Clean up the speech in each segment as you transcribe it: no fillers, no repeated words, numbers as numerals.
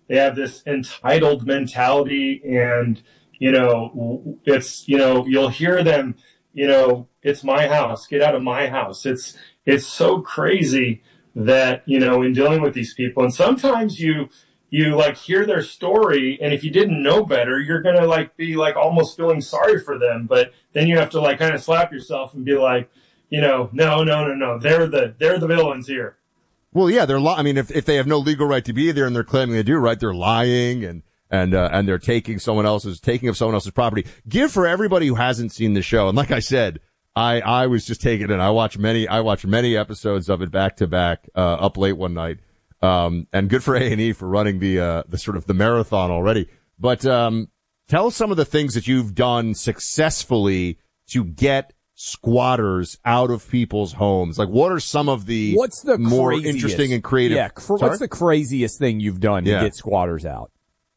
they have this entitled mentality, and it's you'll hear them, it's my house, get out of my house. It's so crazy that in dealing with these people, and sometimes you like hear their story, and if you didn't know better, you're gonna like be like almost feeling sorry for them, but then you have to like kind of slap yourself and be like, no, they're the villains here. Well, yeah, I mean, if they have no legal right to be there and they're claiming they do, right, they're lying and they're taking of someone else's property. Give for everybody who hasn't seen the show. And like I said, I was just taking it. I watched many episodes of it back to back, up late one night. And good for A&E for running the sort of the marathon already. But, tell us some of the things that you've done successfully to get squatters out of people's homes. Like, what are some of the more interesting and creative? Yeah, what's the craziest thing you've done to get squatters out?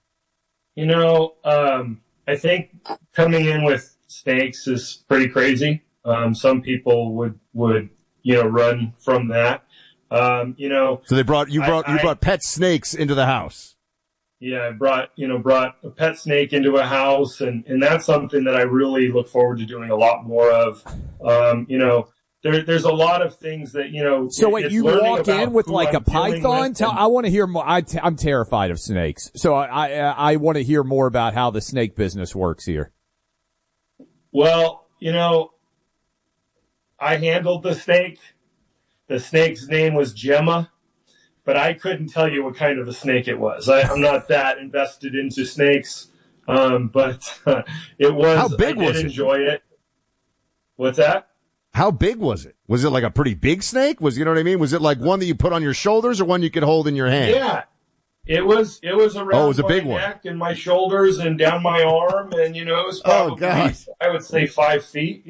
I think coming in with snakes is pretty crazy. Some people would run from that. So they brought pet snakes into the house. Yeah, I brought a pet snake into a house, and that's something that I really look forward to doing a lot more of. There's a lot of things that, So wait, you walk in with like a python? I want to hear more. I'm terrified of snakes. So I want to hear more about how the snake business works here. Well, I handled the snake. The snake's name was Gemma, but I couldn't tell you what kind of a snake it was. I'm not that invested into snakes, but it was. How big was it? I did enjoy it. What's that? How big was it? Was it like a pretty big snake? You know what I mean? Was it like one that you put on your shoulders or one you could hold in your hand? Yeah. It was around my neck and my shoulders and down my arm, and it was probably, I would say 5 feet,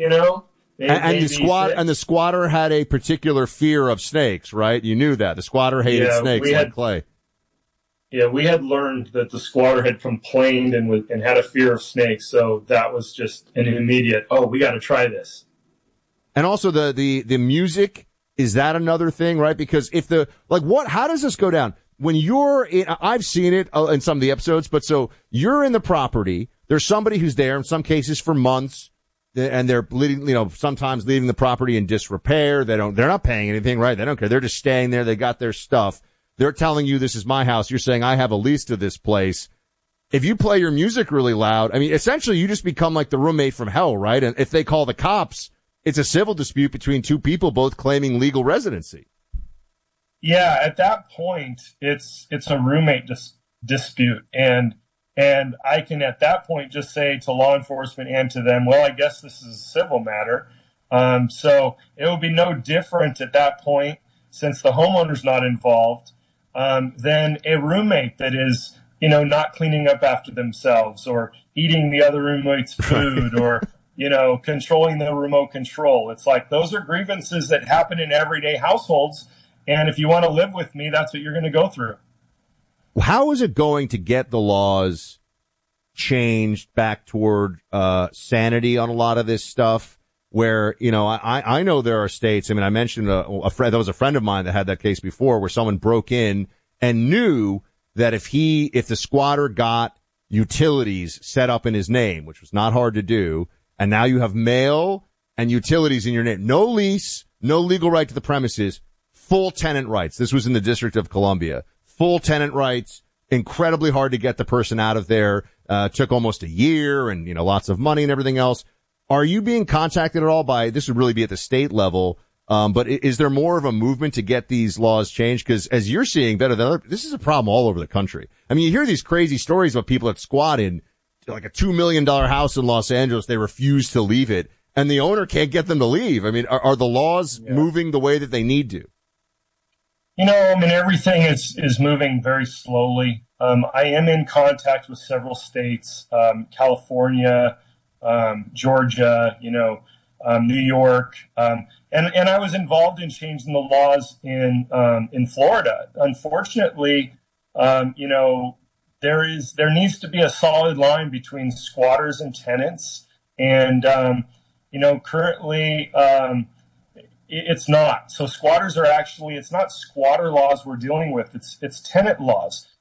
And the squatter had a particular fear of snakes, right? You knew that. The squatter hated snakes like Clay. Yeah, we had learned that the squatter had complained and had a fear of snakes, so that was just an immediate, we got to try this. And also the music, is that another thing, right? Because how does this go down? When you're in, I've seen it in some of the episodes, but so you're in the property, there's somebody who's there in some cases for months, and they're sometimes leaving the property in disrepair. They're not paying anything, right? They don't care. They're just staying there. They got their stuff. They're telling you this is my house. You're saying I have a lease to this place. If you play your music really loud, I mean, essentially you just become like the roommate from hell, right? And if they call the cops, it's a civil dispute between two people both claiming legal residency. Yeah, at that point, it's a roommate dispute, and I can at that point just say to law enforcement and to them, well, I guess this is a civil matter. So it would be no different at that point, since the homeowner's not involved, than a roommate that is, not cleaning up after themselves or eating the other roommate's food or, controlling the remote control. It's like those are grievances that happen in everyday households. And if you want to live with me, that's what you're going to go through. How is it going to get the laws changed back toward sanity on a lot of this stuff? Where, I know there are states. I mean, I mentioned a friend, that was a friend of mine that had that case before, where someone broke in and knew that if the squatter got utilities set up in his name, which was not hard to do, and now you have mail and utilities in your name, no lease, no legal right to the premises, full tenant rights. This was in the District of Columbia. Full tenant rights, incredibly hard to get the person out of there. Took almost a year and, lots of money and everything else. Are you being contacted at all this would really be at the state level, but is there more of a movement to get these laws changed? Because as you're seeing better than others, this is a problem all over the country. I mean, you hear these crazy stories about people that squat in like a $2 million house in Los Angeles. They refuse to leave it and the owner can't get them to leave. I mean, are the laws moving the way that they need to? Everything is moving very slowly. I am in contact with several states, California, Georgia, New York, and I was involved in changing the laws in Florida. Unfortunately, there needs to be a solid line between squatters and tenants, and currently. It's not. So squatters are it's not squatter laws we're dealing with. It's tenant laws.